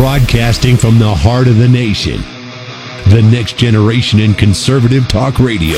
Broadcasting from the heart of the nation, the next generation in conservative talk radio.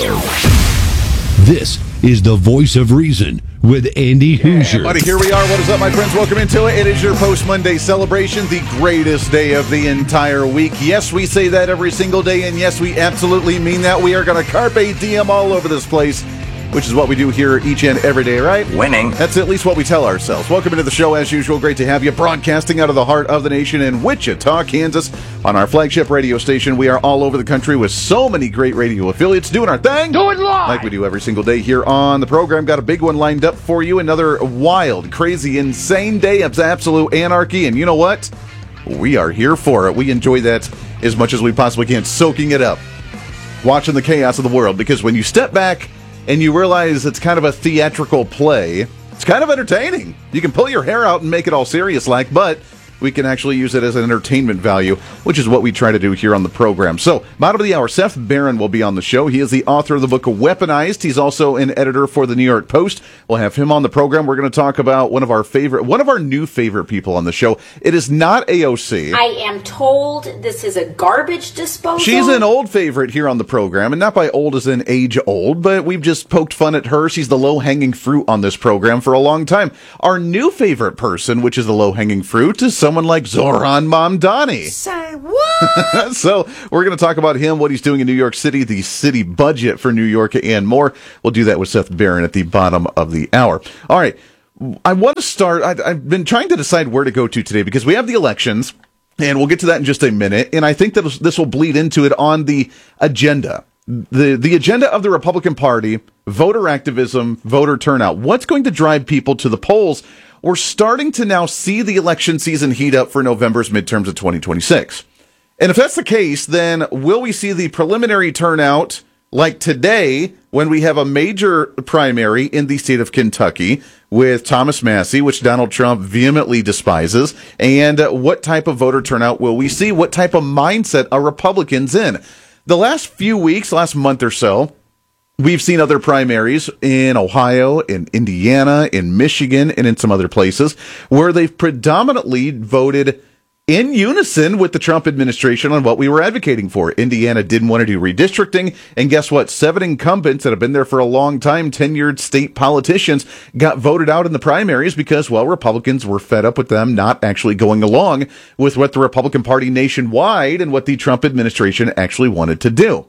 This is the Voice of Reason with Andy Hoosier. Buddy, here we are. What is up, my friends? Welcome into it. It is your post-Monday celebration, the greatest day of the entire week. Yes, we say that every single day, and yes, we absolutely mean that. We are going to carpe diem all over this place, which is what we do here each and every day, right? Winning. That's at least what we tell ourselves. Welcome into the show, as usual. Great to have you, broadcasting out of the heart of the nation in Wichita, Kansas, on our flagship radio station. We are all over the country with so many great radio affiliates doing our thing. Do it live! Like we do every single day here on the program. Got a big one lined up for you. Another wild, crazy, insane day of absolute anarchy. And you know what? We are here for it. We enjoy that as much as we possibly can, soaking it up, watching the chaos of the world. Because when you step back and you realize it's kind of a theatrical play, it's kind of entertaining. You can pull your hair out and make it all serious-like, but we can actually use it as an entertainment value, which is what we try to do here on the program. So, bottom of the hour, Seth Barron will be on the show. He is the author of the book Weaponized. He's also an editor for the New York Post. We'll have him on the program. We're going to talk about one of our new favorite people on the show. It is not AOC. I am told this is a garbage disposal. She's an old favorite here on the program, and not by old as in age old, but we've just poked fun at her. She's the low-hanging fruit on this program for a long time. Our new favorite person, which is the low-hanging fruit, is someone like Zohran Mamdani. Say what? So we're going to talk about him, what he's doing in New York City, the city budget for New York, and more. We'll do that with Seth Barron at the bottom of the hour. All right. I want to start. I've been trying to decide where to go to today because we have the elections, and we'll get to that in just a minute. And I think that this will bleed into it on the agenda. The agenda of the Republican Party, voter activism, voter turnout. What's going to drive people to the polls? We're starting to now see the election season heat up for November's midterms of 2026. And if that's the case, then will we see the preliminary turnout like today when we have a major primary in the state of Kentucky with Thomas Massie, which Donald Trump vehemently despises? And what type of voter turnout will we see? What type of mindset are Republicans in? The last few weeks, last month or so, we've seen other primaries in Ohio, in Indiana, in Michigan, and in some other places where they've predominantly voted in unison with the Trump administration on what we were advocating for. Indiana didn't want to do redistricting, and guess what? 7 incumbents that have been there for a long time, tenured state politicians, got voted out in the primaries because, well, Republicans were fed up with them not actually going along with what the Republican Party nationwide and what the Trump administration actually wanted to do.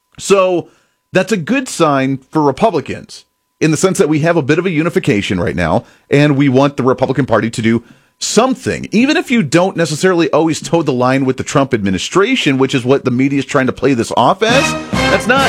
So that's a good sign for Republicans in the sense that we have a bit of a unification right now, and we want the Republican Party to do something. Even if you don't necessarily always toe the line with the Trump administration, which is what the media is trying to play this off as, that's not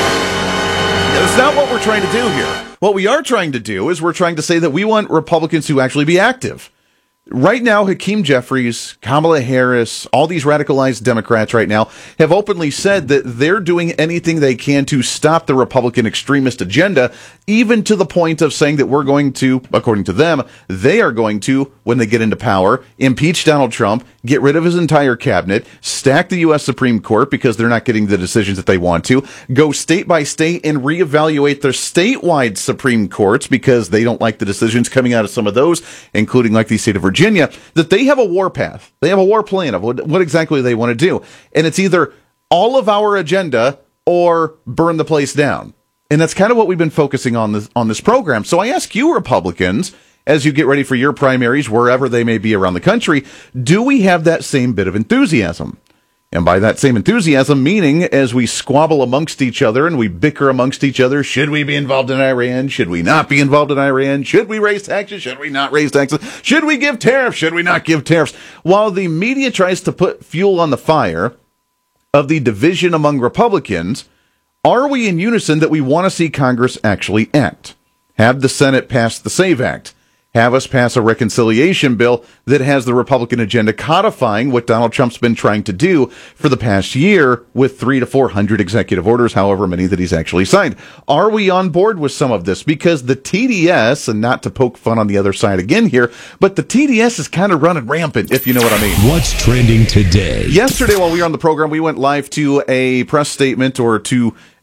what we're trying to do here. What we are trying to do is we're trying to say that we want Republicans to actually be active. Right now, Hakeem Jeffries, Kamala Harris, all these radicalized Democrats right now have openly said that they're doing anything they can to stop the Republican extremist agenda, even to the point of saying that we're going to, according to them, they are going to, when they get into power, impeach Donald Trump, get rid of his entire cabinet, stack the U.S. Supreme Court because they're not getting the decisions that they want to, go state by state and reevaluate their statewide Supreme Courts because they don't like the decisions coming out of some of those, including like the state of Virginia, that they have a war path. They have a war plan of what exactly they want to do. And it's either all of our agenda or burn the place down. And that's kind of what we've been focusing on this program. So I ask you, Republicans, as you get ready for your primaries, wherever they may be around the country, do we have that same bit of enthusiasm? And by that same enthusiasm, meaning as we squabble amongst each other and we bicker amongst each other, should we be involved in Iran? Should we not be involved in Iran? Should we raise taxes? Should we not raise taxes? Should we give tariffs? Should we not give tariffs? While the media tries to put fuel on the fire of the division among Republicans, are we in unison that we want to see Congress actually act? Have the Senate pass the SAVE Act? Have us pass a reconciliation bill that has the Republican agenda codifying what Donald Trump's been trying to do for the past year with 300 to 400 executive orders, however many that he's actually signed. Are we on board with some of this? Because the TDS, and not to poke fun on the other side again here, but the TDS is kind of running rampant, if you know what I mean. What's trending today? Yesterday, while we were on the program, we went live to a press statement or to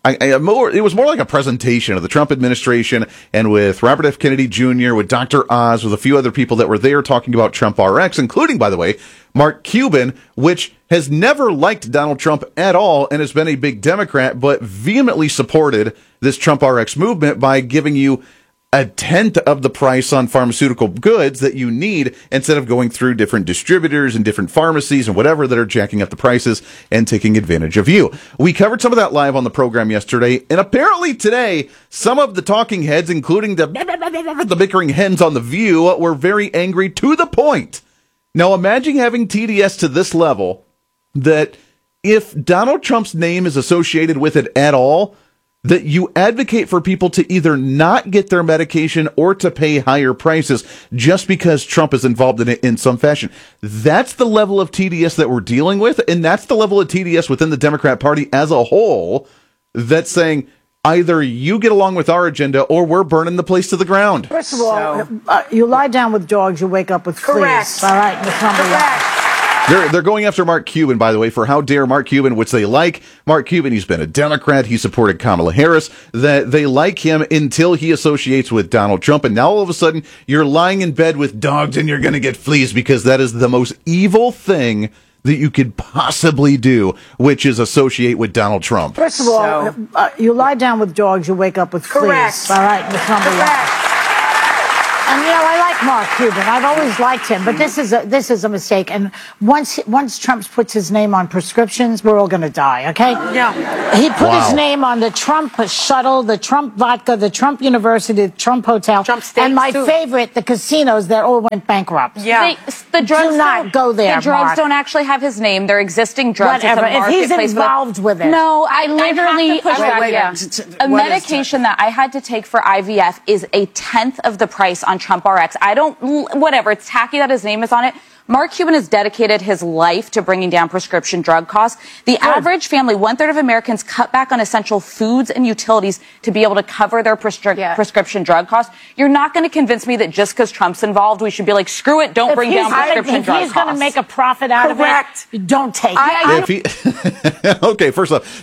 it was more like a presentation of the Trump administration, and with Robert F. Kennedy Jr., with Dr. Oz, with a few other people that were there talking about Trump RX, including, by the way, Mark Cuban, which has never liked Donald Trump at all and has been a big Democrat, but vehemently supported this Trump RX movement by giving you a tenth of the price on pharmaceutical goods that you need instead of going through different distributors and different pharmacies and whatever that are jacking up the prices and taking advantage of you. We covered some of that live on the program yesterday, and apparently today, some of the talking heads, including the bickering hens on The View, were very angry to the point. Now imagine having TDS to this level that if Donald Trump's name is associated with it at all, that you advocate for people to either not get their medication or to pay higher prices just because Trump is involved in it in some fashion. That's the level of TDS that we're dealing with, and that's the level of TDS within the Democrat Party as a whole that's saying either you get along with our agenda or we're burning the place to the ground. First of all, you lie down with dogs, you wake up with Correct. fleas. All right, that's number one. They're going after Mark Cuban, by the way, for how dare Mark Cuban, which they like. Mark Cuban, he's been a Democrat. He supported Kamala Harris. That they like him until he associates with Donald Trump. And now all of a sudden, you're lying in bed with dogs and you're going to get fleas because that is the most evil thing that you could possibly do, which is associate with Donald Trump. First of all, you lie down with dogs, you wake up with Correct. fleas. All right, that's number one. And I like Mark Cuban. I've always liked him, but this is a mistake. And once Trump puts his name on prescriptions, we're all going to die. Okay? Yeah. He put his name on the Trump shuttle, the Trump vodka, the Trump University, the Trump hotel, Trump steaks, and my too. favorite, the casinos that all went bankrupt. Yeah. The drugs Do not go there, The drugs Mark. don't actually have his name. They're existing drugs. Whatever. It's a If he's marketplace involved with it. No, I literally have to push back. a What is medication that I had to take for IVF is a tenth of the price on Trump RX. Whatever. It's tacky that his name is on it. Mark Cuban has dedicated his life to bringing down prescription drug costs. The average family, 1/3 of Americans, cut back on essential foods and utilities to be able to cover their prescription drug costs. You're not going to convince me that just because Trump's involved, we should be like, screw it, don't bring down prescription drug costs. If he's going to make a profit out of it, don't take it. Okay, first off,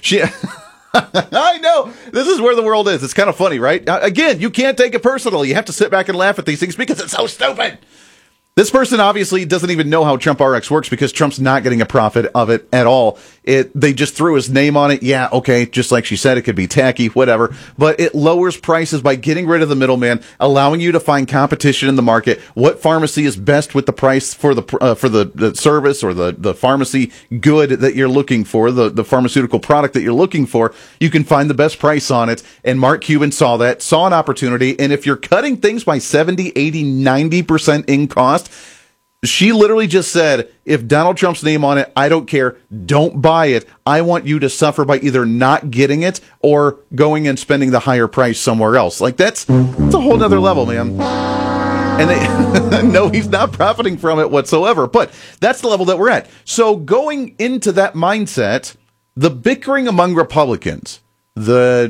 I know. This is where the world is. It's kind of funny, right? Again, you can't take it personally. You have to sit back and laugh at these things because it's so stupid. This person obviously doesn't even know how Trump RX works because Trump's not getting a profit of it at all. They just threw his name on it. Yeah, okay, just like she said, it could be tacky, whatever. But it lowers prices by getting rid of the middleman, allowing you to find competition in the market. What pharmacy is best with the price for the service or the pharmacy good that you're looking for, the pharmaceutical product that you're looking for, you can find the best price on it. And Mark Cuban saw an opportunity. And if you're cutting things by 70, 80, 90% in cost, she literally just said, if Donald Trump's name on it, I don't care. Don't buy it. I want you to suffer by either not getting it or going and spending the higher price somewhere else. Like, that's a whole nother level, man. And no, he's not profiting from it whatsoever. But that's the level that we're at. So going into that mindset, the bickering among Republicans, the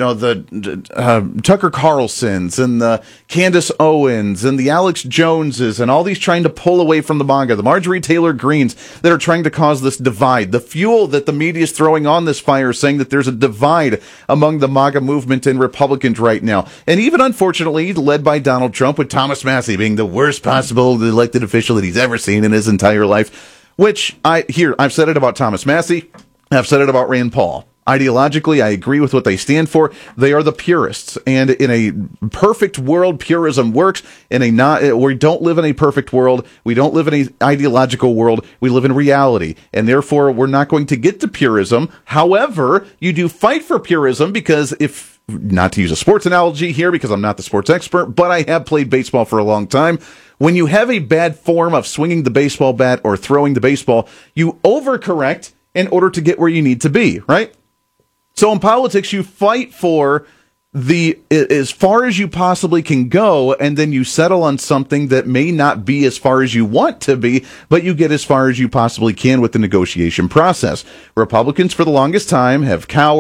Tucker Carlsons and the Candace Owens and the Alex Joneses and all these trying to pull away from the MAGA, the Marjorie Taylor Greens that are trying to cause this divide, the fuel that the media is throwing on this fire, saying that there's a divide among the MAGA movement and Republicans right now. And even unfortunately led by Donald Trump, with Thomas Massie being the worst possible elected official that he's ever seen in his entire life, which I've said it about Thomas Massie. I've said it about Rand Paul. Ideologically, I agree with what they stand for. They are the purists, and in a perfect world, purism works. We don't live in a perfect world. We don't live in an ideological world. We live in reality, and therefore, we're not going to get to purism. However, you do fight for purism because not to use a sports analogy here, because I'm not the sports expert, but I have played baseball for a long time. When you have a bad form of swinging the baseball bat or throwing the baseball, you overcorrect in order to get where you need to be, right? So in politics, you fight for as far as you possibly can go, and then you settle on something that may not be as far as you want to be, but you get as far as you possibly can with the negotiation process. Republicans, for the longest time, have cowered,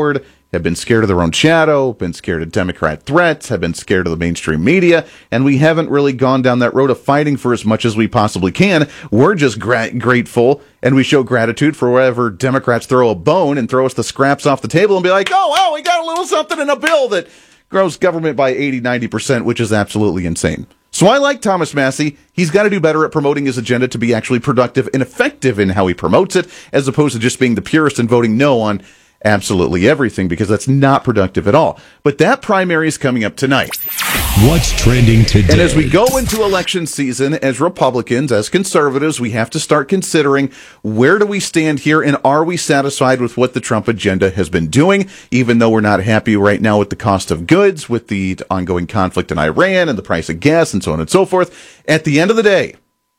have been scared of their own shadow, been scared of Democrat threats, have been scared of the mainstream media, and we haven't really gone down that road of fighting for as much as we possibly can. We're just grateful, and we show gratitude for wherever Democrats throw a bone and throw us the scraps off the table and be like, oh, well, we got a little something in a bill that grows government by 80-90%, which is absolutely insane. So I like Thomas Massie. He's got to do better at promoting his agenda to be actually productive and effective in how he promotes it, as opposed to just being the purist and voting no on absolutely everything, because that's not productive at all. But that primary is coming up tonight. What's trending today? And as we go into election season, as Republicans, as conservatives, we have to start considering, where do we stand here, and are we satisfied with what the Trump agenda has been doing, even though we're not happy right now with the cost of goods, with the ongoing conflict in Iran and the price of gas and so on and so forth. At the end of the day,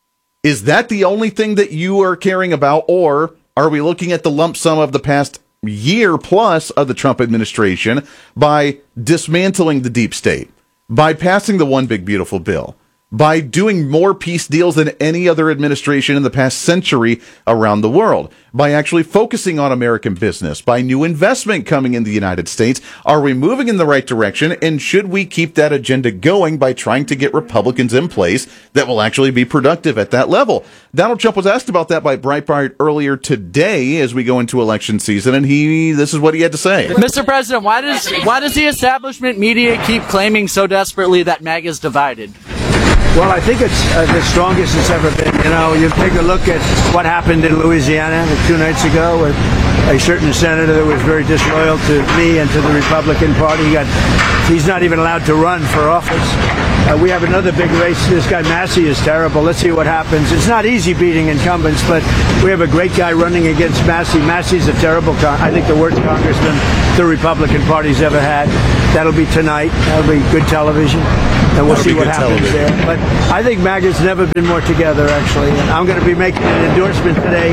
is that the only thing that you are caring about, or are we looking at the lump sum of the past year plus of the Trump administration by dismantling the deep state, by passing the One Big Beautiful Bill, by doing more peace deals than any other administration in the past century around the world, by actually focusing on American business, by new investment coming in the United States? Are we moving in the right direction? And should we keep that agenda going by trying to get Republicans in place that will actually be productive at that level? Donald Trump was asked about that by Breitbart earlier today as we go into election season, and this is what he had to say. Mr. President, why does the establishment media keep claiming so desperately that MAGA is divided? Well, I think it's the strongest it's ever been. You know, you take a look at what happened in Louisiana 2 nights ago with a certain senator that was very disloyal to me and to the Republican Party. He's not even allowed to run for office. We have another big race. This guy Massie is terrible. Let's see what happens. It's not easy beating incumbents, but we have a great guy running against Massie. Massie's a terrible, I think the worst congressman the Republican Party's ever had. That'll be tonight. That'll be good television. And we'll see what happens there. But I think MAGA's never been more together, actually. And I'm going to be making an endorsement today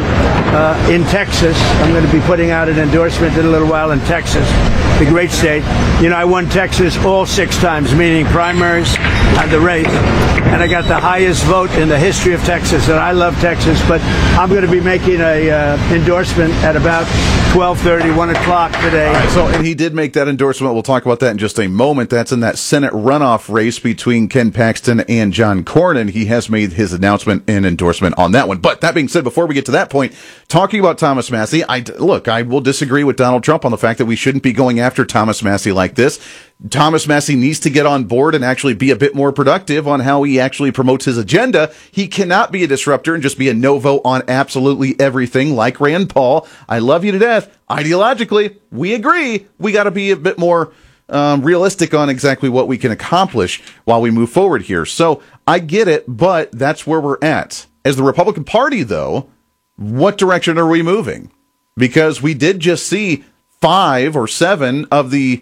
in Texas. I'm going to be putting out an endorsement in a little while in Texas, the great state. You know, I won Texas all 6 times, meaning primaries and the race. And I got the highest vote in the history of Texas. And I love Texas. But I'm going to be making a endorsement at about 12:30, 1 o'clock today. All right, and he did make that endorsement. We'll talk about that in just a moment. That's in that Senate runoff race between Ken Paxton and John Cornyn. He has made his announcement and endorsement on that one. But that being said, before we get to that point, talking about Thomas Massie, I will disagree with Donald Trump on the fact that we shouldn't be going after Thomas Massie like this. Thomas Massie needs to get on board and actually be a bit more productive on how he actually promotes his agenda. He cannot be a disruptor and just be a no vote on absolutely everything like Rand Paul. I love you to death. Ideologically, we agree. We got to be a bit more realistic on exactly what we can accomplish while we move forward here. So I get it, but that's where we're at. As the Republican Party, though, what direction are we moving? Because we did just see 5 or 7 of the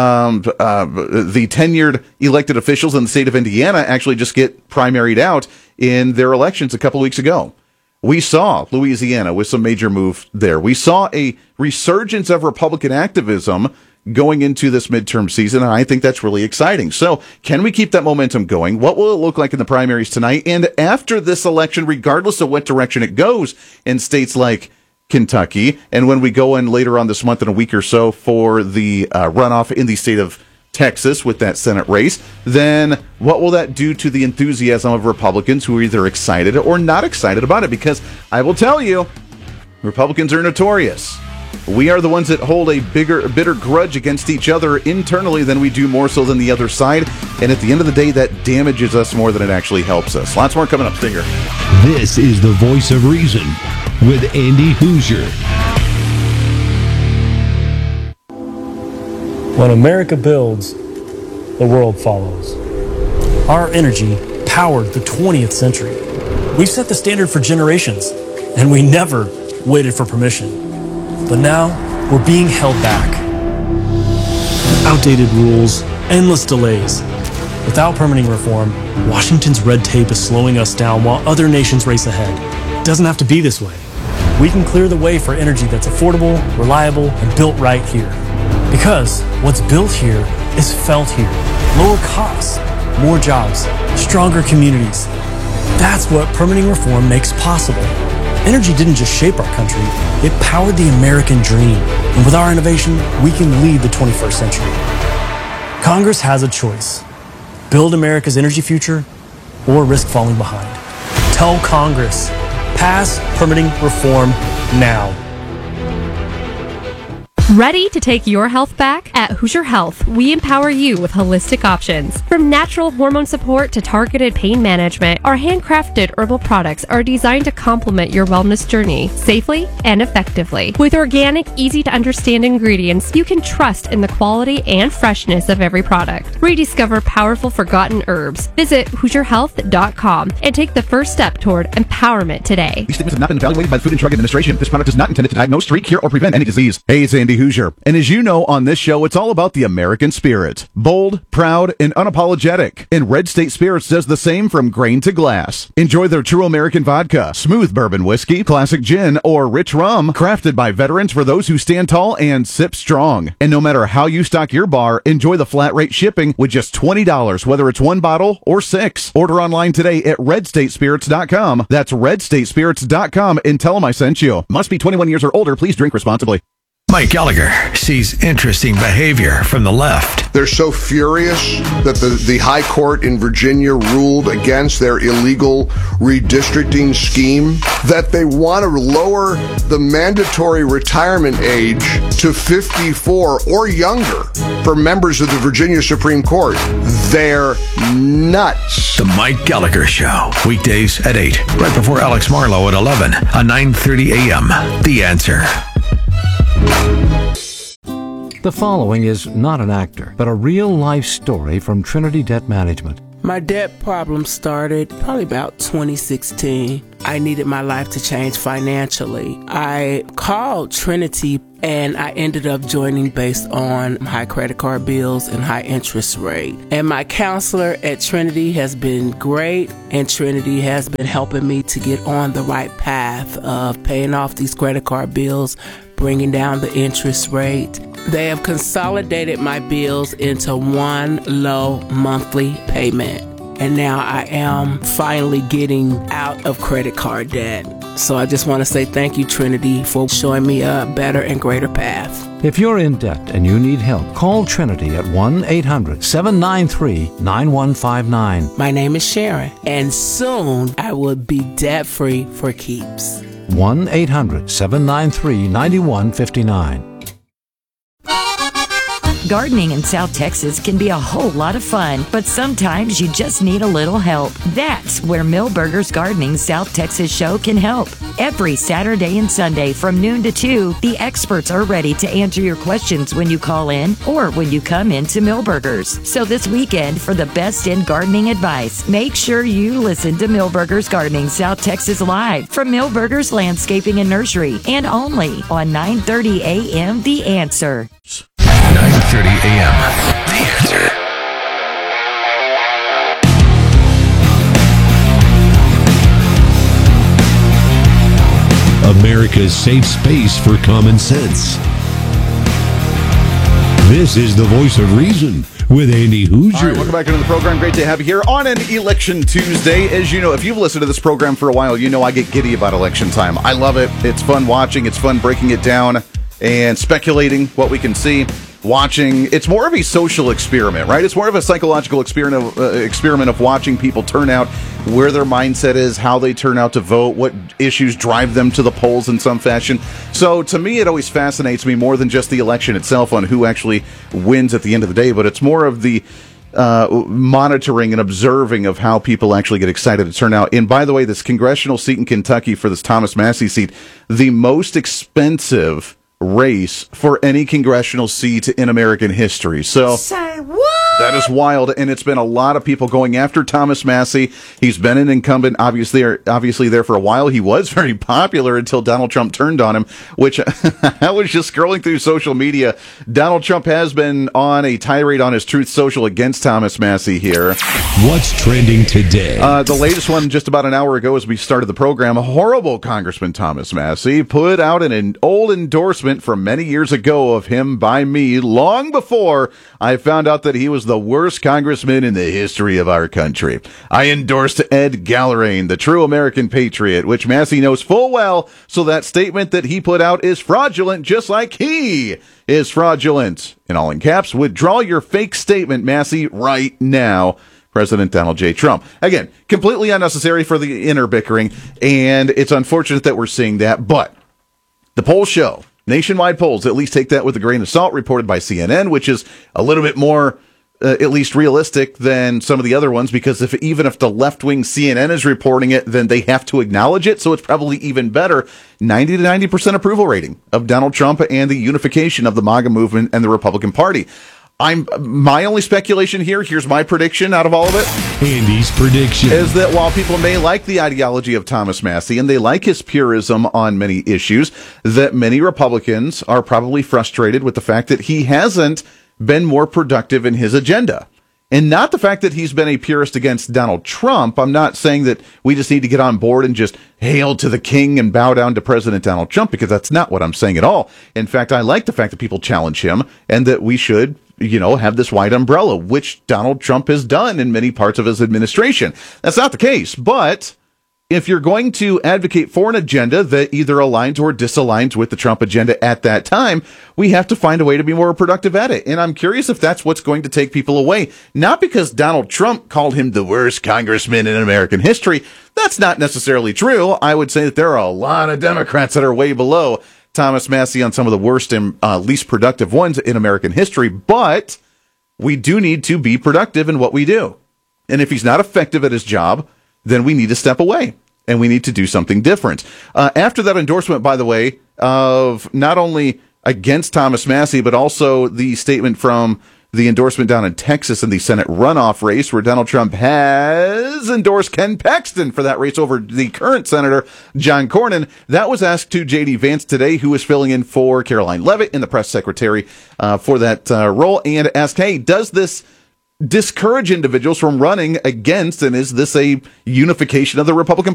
tenured elected officials in the state of Indiana actually just get primaried out in their elections a couple of weeks ago. We saw Louisiana with some major move there. We saw a resurgence of Republican activism going into this midterm season, and I think that's really exciting. So can we keep that momentum going? What will it look like in the primaries tonight and after this election, regardless of what direction it goes in states like Kentucky, and when we go in later on this month in a week or so for the runoff in the state of Texas with that Senate race, then what will that do to the enthusiasm of Republicans who are either excited or not excited about it? Because I will tell you, Republicans are notorious. We are the ones that hold a bitter grudge against each other internally than we do more so than the other side. And at the end of the day, that damages us more than it actually helps us. Lots more coming up. Stay here. This is the Voice of Reason with Andy Hoosier. When America builds, the world follows. Our energy powered the 20th century. We've set the standard for generations, and we never waited for permission. But now, we're being held back. Outdated rules, endless delays. Without permitting reform, Washington's red tape is slowing us down while other nations race ahead. It doesn't have to be this way. We can clear the way for energy that's affordable, reliable, and built right here. Because what's built here is felt here. Lower costs, more jobs, stronger communities. That's what permitting reform makes possible. Energy didn't just shape our country, it powered the American dream. And with our innovation, we can lead the 21st century. Congress has a choice. Build America's energy future or risk falling behind. Tell Congress, pass permitting reform now. Ready to take your health back? At Hoosier Health, we empower you with holistic options. From natural hormone support to targeted pain management, our handcrafted herbal products are designed to complement your wellness journey safely and effectively. With organic, easy-to-understand ingredients, you can trust in the quality and freshness of every product. Rediscover powerful forgotten herbs. Visit HoosierHealth.com and take the first step toward empowerment today. These statements have not been evaluated by the Food and Drug Administration. This product is not intended to diagnose, treat, cure, or prevent any disease. Hey, it's Andy Hoosier. And as you know, on this show, it's all about the American spirit. Bold, proud, and unapologetic. And Red State Spirits does the same from grain to glass. Enjoy their true American vodka, smooth bourbon whiskey, classic gin, or rich rum, crafted by veterans for those who stand tall and sip strong. And no matter how you stock your bar, enjoy the flat rate shipping with just $20, whether it's one bottle or 6. Order online today at redstatespirits.com. That's redstatespirits.com and tell them I sent you. Must be 21 years or older. Please drink responsibly. Mike Gallagher sees interesting behavior from the left. They're so furious that the High Court in Virginia ruled against their illegal redistricting scheme that they want to lower the mandatory retirement age to 54 or younger for members of the Virginia Supreme Court. They're nuts. The Mike Gallagher Show, weekdays at 8, right before Alex Marlowe at 11 on 9:30 a.m. The Answer. The following is not an actor, but a real-life story from Trinity Debt Management. My debt problem started probably about 2016. I needed my life to change financially. I called Trinity and I ended up joining based on high credit card bills and high interest rate. And my counselor at Trinity has been great, and Trinity has been helping me to get on the right path of paying off these credit card bills, bringing down the interest rate. They have consolidated my bills into one low monthly payment. And now I am finally getting out of credit card debt. So I just want to say thank you, Trinity, for showing me a better and greater path. If you're in debt and you need help, call Trinity at 1-800-793-9159. My name is Sharon, and soon I will be debt-free for keeps. 1-800-793-9159. Gardening in South Texas can be a whole lot of fun, but sometimes you just need a little help. That's where Millburgers Gardening South Texas Show can help. Every Saturday and Sunday from noon to 2, the experts are ready to answer your questions when you call in or when you come into Millburgers. So this weekend, for the best in gardening advice, make sure you listen to Millburgers Gardening South Texas Live from Millburgers Landscaping and Nursery, and only on 9:30 a.m. The Answer. 9:30 a.m. The Answer. America's safe space for common sense. This is the Voice of Reason with Andy Hoosier. All right, welcome back into the program. Great to have you here on an Election Tuesday. As you know, if you've listened to this program for a while, you know I get giddy about election time. I love it. It's fun watching. It's fun breaking it down and speculating what we can see. Watching, it's more of a social experiment, right? It's more of a psychological experiment of watching people turn out, where their mindset is, how they turn out to vote, what issues drive them to the polls in some fashion. So to me, it always fascinates me more than just the election itself on who actually wins at the end of the day, but it's more of the monitoring and observing of how people actually get excited to turn out. And by the way, this congressional seat in Kentucky for this Thomas Massie seat, the most expensive race for any congressional seat in American history. So say what? That is wild, and it's been a lot of people going after Thomas Massie. He's been an incumbent, obviously there for a while. He was very popular until Donald Trump turned on him, which I was just scrolling through social media. Donald Trump has been on a tirade on his Truth Social against Thomas Massie here. What's trending today? The latest one just about an hour ago as we started the program, horrible Congressman Thomas Massie put out an old endorsement from many years ago of him by me long before I found out that he was was the worst congressman in the history of our country. I endorsed Ed Gallarain, the true American patriot, which Massey knows full well, so that statement that he put out is fraudulent, just like he is fraudulent. In all in caps, withdraw your fake statement, Massey, right now. President Donald J. Trump. Again, completely unnecessary for the inner bickering, and it's unfortunate that we're seeing that, but the polls show, nationwide polls, at least take that with a grain of salt, reported by CNN, which is a little bit more, at least realistic than some of the other ones, because even if the left-wing CNN is reporting it, then they have to acknowledge it, so it's probably even better. 90 to 90% approval rating of Donald Trump and the unification of the MAGA movement and the Republican Party. My only speculation here's my prediction out of all of it. Andy's prediction is that while people may like the ideology of Thomas Massey and they like his purism on many issues, that many Republicans are probably frustrated with the fact that he hasn't been more productive in his agenda. And not the fact that he's been a purist against Donald Trump. I'm not saying that we just need to get on board and just hail to the king and bow down to President Donald Trump, because that's not what I'm saying at all. In fact, I like the fact that people challenge him and that we should, have this wide umbrella, which Donald Trump has done in many parts of his administration. That's not the case, but if you're going to advocate for an agenda that either aligns or disaligns with the Trump agenda at that time, we have to find a way to be more productive at it. And I'm curious if that's what's going to take people away. Not because Donald Trump called him the worst congressman in American history. That's not necessarily true. I would say that there are a lot of Democrats that are way below Thomas Massey on some of the worst and least productive ones in American history. But we do need to be productive in what we do. And if he's not effective at his job, then we need to step away and we need to do something different. After that endorsement, by the way, of not only against Thomas Massey, but also the statement from the endorsement down in Texas in the Senate runoff race, where Donald Trump has endorsed Ken Paxton for that race over the current Senator John Cornyn. That was asked to J.D. Vance today, who is filling in for Caroline Leavitt in the press secretary for that role, and asked, hey, does this discourage individuals from running against, and is this a unification of the Republican